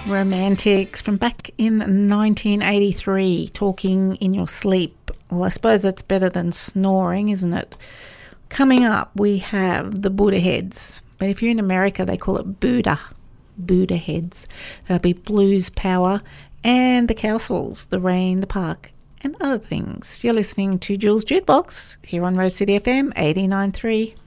Romantics from back in 1983, Talking in Your Sleep. Well, I suppose that's better than snoring, isn't it? Coming up, we have the Buddha Heads, but if you're in America, they call it Buddha Heads. There'll be Blues Power and the Cowsills, The Rain, The Park, and other things. You're listening to Jules Jukebox here on Rose City FM 89.3.